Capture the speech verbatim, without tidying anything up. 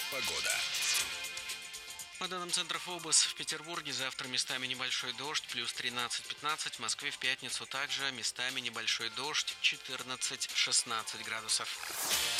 Погода. По данным Центра ФОБОС, в Петербурге завтра местами небольшой дождь, плюс тринадцать-пятнадцать, в Москве в пятницу также местами небольшой дождь, четырнадцать-шестнадцать градусов.